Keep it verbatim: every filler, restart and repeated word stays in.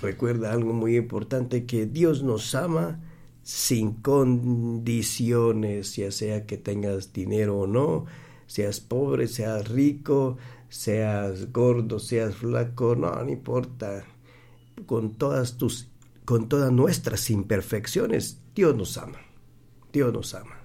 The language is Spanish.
recuerda algo muy importante, que Dios nos ama sin condiciones, ya sea que tengas dinero o no, seas pobre, seas rico, seas gordo, seas flaco, no, no importa. Con todas tus, con todas nuestras imperfecciones, Dios nos ama. Dios nos ama.